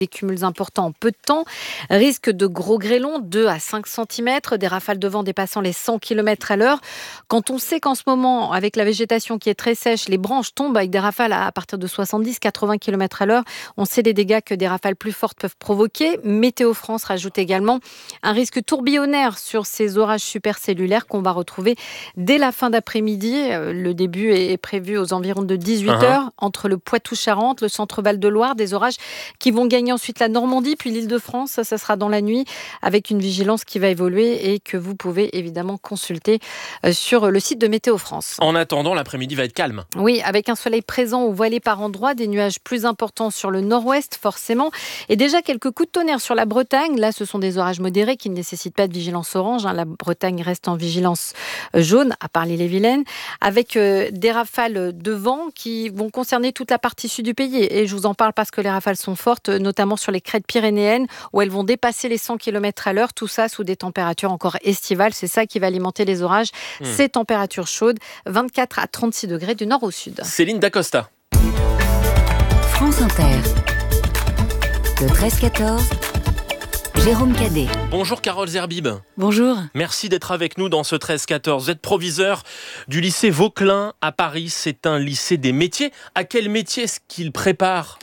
Des cumuls importants en peu de temps, risque de gros grêlons, 2 à 5 cm, des rafales de vent dépassant les 100 km à l'heure. Quand on sait qu'en ce moment, avec la végétation qui est très sèche, les branches tombent avec des rafales à partir de 70-80 km à l'heure, on sait les dégâts que des rafales plus fortes peuvent provoquer. Météo France rajoute également un risque tourbillonnaire sur ces orages supercellulaires qu'on va retrouver dès la fin d'après-midi. Le début est prévu aux environs de 18h entre le Poitou-Charentes, le centre Val-de-Loire, des orages qui vont gagner ensuite la Normandie, puis l'Île-de-France. Ça sera dans la nuit avec une vigilance qui va évoluer et que vous pouvez évidemment consulter sur le site de Météo France. En attendant, l'après-midi va être calme. Oui, avec un soleil présent ou voilé par endroits, des nuages plus importants sur le nord-ouest forcément et déjà quelques coups de tonnerre sur la Bretagne. Là, ce sont des orages modérés qui ne nécessitent pas de vigilance orange. La Bretagne reste en vigilance jaune, à part l'île-et-Vilaine, avec des rafales de vent qui vont concerner toute la partie sud du pays. Et je vous en parle parce que les rafales sont fortes, notamment sur les crêtes pyrénéennes, où elles vont dépasser les 100 km à l'heure. Tout ça sous des températures encore estivales. C'est ça qui va alimenter les orages. Ces températures chaudes, 24 à 36 degrés du nord au sud. Céline Dacosta. France Inter. Le 13-14. Jérôme Cadet. Bonjour Carole Zerbib. Bonjour. Merci d'être avec nous dans ce 13-14. Vous êtes proviseur du lycée Vauquelin à Paris. C'est un lycée des métiers. À quel métier est-ce qu'il prépare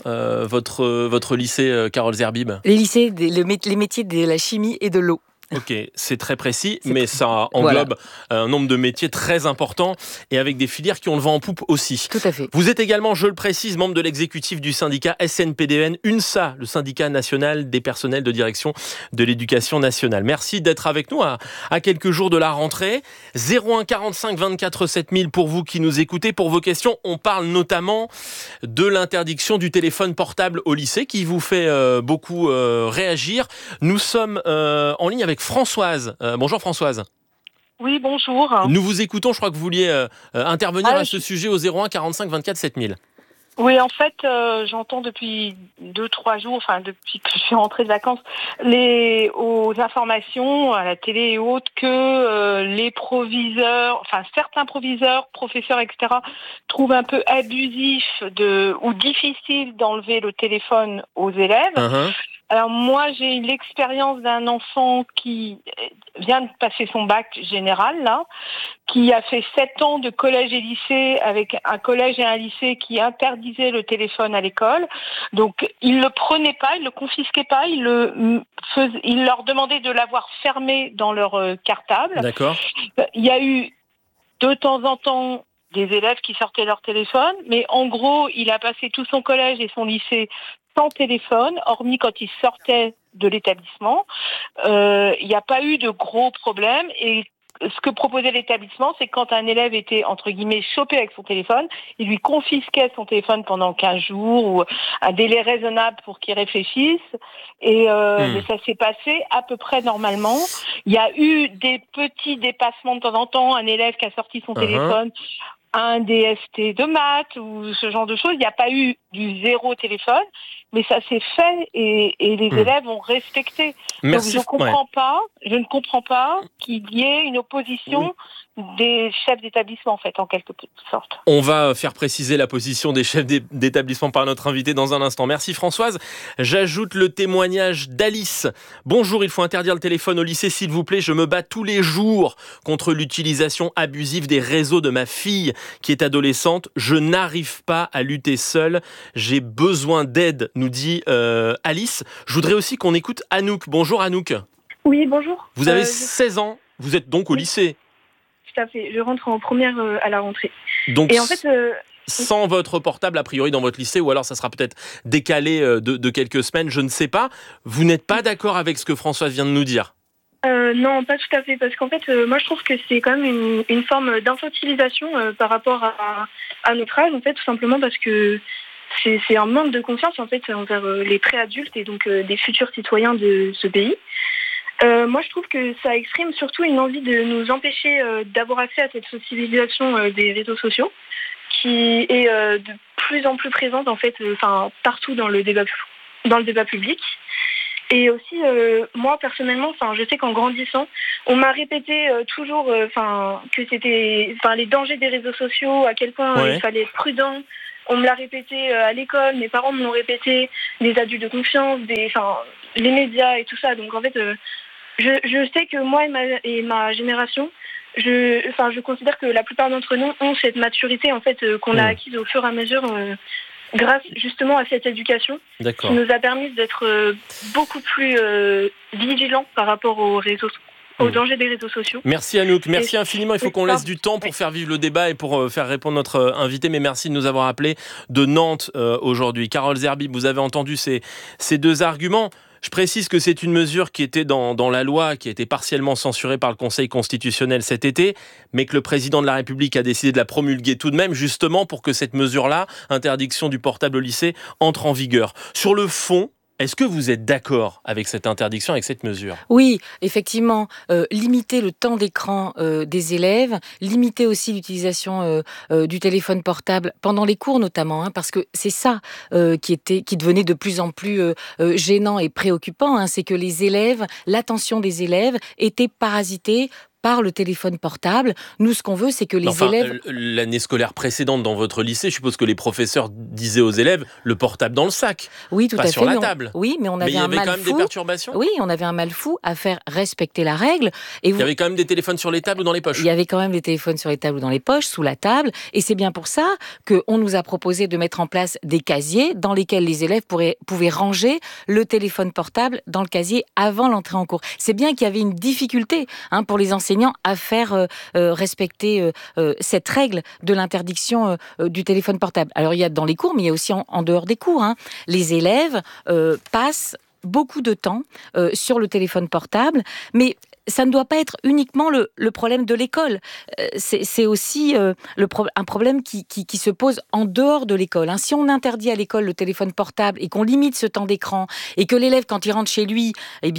votre lycée, Carole Zerbib ? Les métiers de la chimie et de l'eau. Ok, c'est très précis, mais ça englobe un nombre de métiers très important et avec des filières qui ont le vent en poupe aussi. Tout à fait. Vous êtes également, je le précise, membre de l'exécutif du syndicat SNPDN, UNSA, le syndicat national des personnels de direction de l'éducation nationale. Merci d'être avec nous à quelques jours de la rentrée. 01 45 24 7000 pour vous qui nous écoutez. Pour vos questions, on parle notamment de l'interdiction du téléphone portable au lycée qui vous fait beaucoup réagir. Nous sommes en ligne avec Françoise. Bonjour Françoise. Oui, bonjour. Nous vous écoutons, je crois que vous vouliez intervenir à ce sujet au 01 45 24 7000. Oui, en fait, j'entends depuis 2-3 jours, depuis que je suis rentrée de vacances, aux informations, à la télé et autres, que les proviseurs, certains proviseurs, professeurs, etc., trouvent un peu abusif ou difficile d'enlever le téléphone aux élèves. Alors moi, j'ai eu l'expérience d'un enfant qui vient de passer son bac général, là, qui a fait 7 ans de collège et lycée avec un collège et un lycée qui interdisaient le téléphone à l'école. Donc, ils le prenaient pas, ils le confisquaient pas, ils leur demandaient de l'avoir fermé dans leur cartable. D'accord. Il y a eu de temps en temps des élèves qui sortaient leur téléphone, mais en gros, il a passé tout son collège et son lycée sans téléphone, hormis quand il sortait de l'établissement. Il n'y a pas eu de gros problèmes et ce que proposait l'établissement, c'est que quand un élève était, entre guillemets, chopé avec son téléphone, il lui confisquait son téléphone pendant 15 jours ou un délai raisonnable pour qu'il réfléchisse. Et mais ça s'est passé à peu près normalement. Il y a eu des petits dépassements de temps en temps, un élève qui a sorti son téléphone, un DST de maths ou ce genre de choses. Il n'y a pas eu du zéro téléphone, mais ça s'est fait et les élèves ont respecté. Merci. Donc je ne comprends pas qu'il y ait une opposition des chefs d'établissement, en fait, en quelque sorte. On va faire préciser la position des chefs d'établissement par notre invité dans un instant. Merci Françoise. J'ajoute le témoignage d'Alice. Bonjour, il faut interdire le téléphone au lycée, s'il vous plaît. Je me bats tous les jours contre l'utilisation abusive des réseaux de ma fille qui est adolescente. Je n'arrive pas à lutter seule. J'ai besoin d'aide, nous dit Alice. Je voudrais aussi qu'on écoute Anouk. Bonjour Anouk. Oui, bonjour. Vous avez 16 ans. Vous êtes donc au lycée. Tout à fait. Je rentre en première à la rentrée. Donc, et en fait, sans votre portable, a priori, dans votre lycée, ou alors ça sera peut-être décalé de quelques semaines, je ne sais pas. Vous n'êtes pas d'accord avec ce que Françoise vient de nous dire ? Non, pas tout à fait. Parce qu'en fait, moi, je trouve que c'est quand même une forme d'infantilisation par rapport à notre âge, en fait, tout simplement parce que c'est un manque de confiance, en fait, envers les préadultes et donc des futurs citoyens de ce pays. Moi, je trouve que ça exprime surtout une envie de nous empêcher d'avoir accès à cette socialisation des réseaux sociaux qui est de plus en plus présente, en fait, partout dans le débat public. Et aussi, moi, personnellement, je sais qu'en grandissant, on m'a répété toujours que c'était les dangers des réseaux sociaux, à quel point il fallait être prudent, on me l'a répété à l'école, mes parents me l'ont répété, les adultes de confiance, les médias et tout ça. Donc en fait, je sais que moi et ma génération, je considère que la plupart d'entre nous ont cette maturité en fait qu'on a acquise au fur et à mesure grâce justement à cette éducation qui nous a permis d'être beaucoup plus vigilants par rapport aux dangers des réseaux sociaux. Merci Anouk, merci infiniment. Il faut qu'on laisse du temps pour faire vivre le débat et pour faire répondre notre invité. Mais merci de nous avoir appelés de Nantes aujourd'hui. Carole Zerbib, vous avez entendu ces deux arguments. Je précise que c'est une mesure qui était dans la loi, qui a été partiellement censurée par le Conseil constitutionnel cet été, mais que le président de la République a décidé de la promulguer tout de même, justement pour que cette mesure-là, interdiction du portable au lycée, entre en vigueur. Sur le fond, est-ce que vous êtes d'accord avec cette interdiction, avec cette mesure ? Oui, effectivement, limiter le temps d'écran des élèves, limiter aussi l'utilisation du téléphone portable pendant les cours notamment, parce que c'est ça qui devenait de plus en plus gênant et préoccupant, c'est que l'attention des élèves était parasitée par le téléphone portable. Nous, ce qu'on veut, c'est que les élèves... L'année scolaire précédente dans votre lycée, je suppose que les professeurs disaient aux élèves le portable dans le sac, oui, tout pas à fait, sur la table. Oui, mais on avait un mal fou. Mais il y avait quand même des perturbations. Oui, on avait un mal fou à faire respecter la règle. Et il y avait quand même des téléphones sur les tables ou dans les poches. Il y avait quand même des téléphones sur les tables ou dans les poches, sous la table. Et c'est bien pour ça qu'on nous a proposé de mettre en place des casiers dans lesquels les élèves pouvaient ranger le téléphone portable dans le casier avant l'entrée en cours. C'est bien qu'il y avait une difficulté pour les enseignants à faire respecter cette règle de l'interdiction du téléphone portable. Alors il y a dans les cours, mais il y a aussi en dehors des cours. Les élèves passent beaucoup de temps sur le téléphone portable, mais ça ne doit pas être uniquement le problème de l'école. C'est aussi un problème qui se pose en dehors de l'école. Si on interdit à l'école le téléphone portable et qu'on limite ce temps d'écran et que l'élève, quand il rentre chez lui,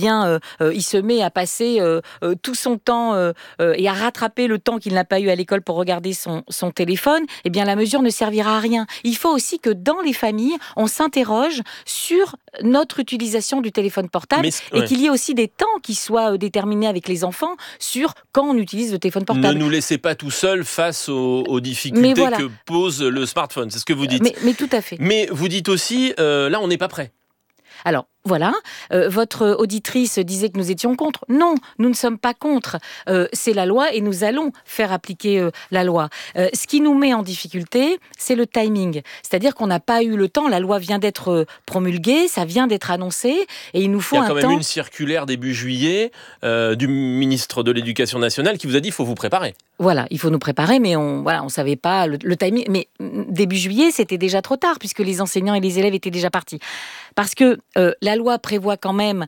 il se met à passer tout son temps et à rattraper le temps qu'il n'a pas eu à l'école pour regarder son téléphone, la mesure ne servira à rien. Il faut aussi que dans les familles, on s'interroge sur notre utilisation du téléphone portable et qu'il y ait aussi des temps qui soient déterminés avec les enfants sur quand on utilise le téléphone portable. Ne nous laissez pas tout seuls face aux difficultés que pose le smartphone, c'est ce que vous dites. Mais tout à fait. Mais vous dites aussi, là on n'est pas prêt. Alors, voilà, votre auditrice disait que nous étions contre. Non, nous ne sommes pas contre. C'est la loi et nous allons faire appliquer la loi. Ce qui nous met en difficulté, c'est le timing. C'est-à-dire qu'on n'a pas eu le temps. La loi vient d'être promulguée, ça vient d'être annoncé et il nous faut un temps... Il y a quand même une circulaire début juillet du ministre de l'Éducation nationale qui vous a dit qu'il faut vous préparer. Voilà, il faut nous préparer, mais on savait pas le timing. Mais début juillet, c'était déjà trop tard puisque les enseignants et les élèves étaient déjà partis. Parce que la loi prévoit quand même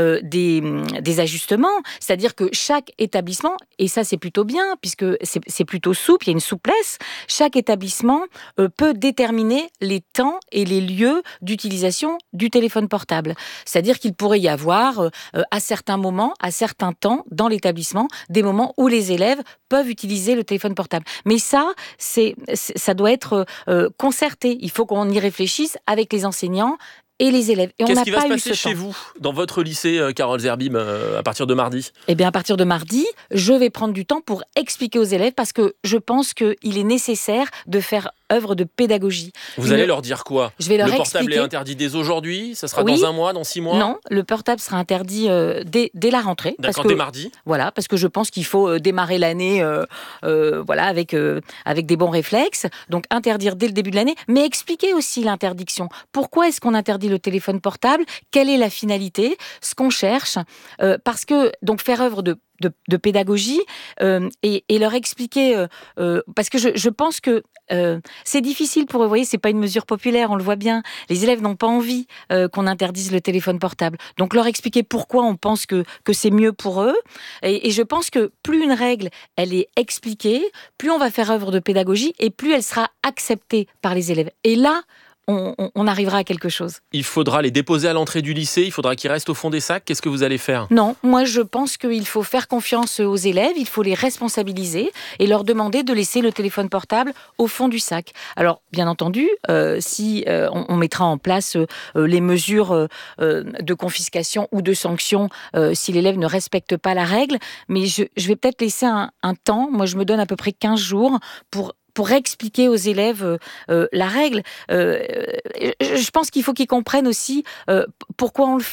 des ajustements, c'est-à-dire que chaque établissement, et ça c'est plutôt bien, puisque c'est plutôt souple, il y a une souplesse, chaque établissement peut déterminer les temps et les lieux d'utilisation du téléphone portable. C'est-à-dire qu'il pourrait y avoir, à certains moments, à certains temps, dans l'établissement, des moments où les élèves peuvent utiliser le téléphone portable. Mais ça doit être concerté. Il faut qu'on y réfléchisse avec les enseignants et les élèves. Et qu'est-ce qui va se passer chez vous, dans votre lycée, Carole Zerbib, à partir de mardi ? Eh bien, à partir de mardi, je vais prendre du temps pour expliquer aux élèves parce que je pense qu'il est nécessaire de faire œuvre de pédagogie. Vous allez leur dire quoi ? Je vais leur expliquer. Le portable expliquer. est interdit dès aujourd'hui ? Ça sera dans un mois, dans 6 mois ? Non, le portable sera interdit dès la rentrée. D'accord, dès mardi ? Voilà, parce que je pense qu'il faut démarrer l'année avec des bons réflexes. Donc, interdire dès le début de l'année, mais expliquer aussi l'interdiction. Pourquoi est-ce qu'on interdit le téléphone portable ? Quelle est la finalité ? Ce qu'on cherche, parce que, donc, faire œuvre de pédagogie et leur expliquer parce que je pense que c'est difficile pour eux. Vous voyez, c'est pas une mesure populaire, on le voit bien. Les élèves n'ont pas envie qu'on interdise le téléphone portable. Donc leur expliquer pourquoi on pense que c'est mieux pour eux. Et je pense que plus une règle elle est expliquée, plus on va faire œuvre de pédagogie et plus elle sera acceptée par les élèves. Et là, on arrivera à quelque chose. Il faudra les déposer à l'entrée du lycée, il faudra qu'ils restent au fond des sacs. Qu'est-ce que vous allez faire ? Non, moi je pense qu'il faut faire confiance aux élèves, il faut les responsabiliser et leur demander de laisser le téléphone portable au fond du sac. Alors, bien entendu, si on mettra en place les mesures de confiscation ou de sanction si l'élève ne respecte pas la règle, mais je vais peut-être laisser un temps. Moi, je me donne à peu près 15 jours pour pour expliquer aux élèves la règle. Je pense qu'il faut qu'ils comprennent aussi pourquoi on le fait.